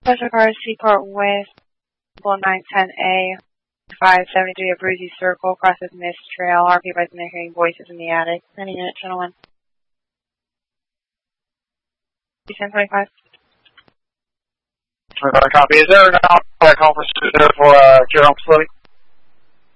Special Cars Seaport West, 910A, 573 Abruzzi Circle, crosses Mist Trail, RP by the hearing voices in the attic. Any unit, gentlemen. 1025. Copy. Is there an conference there for care home facility?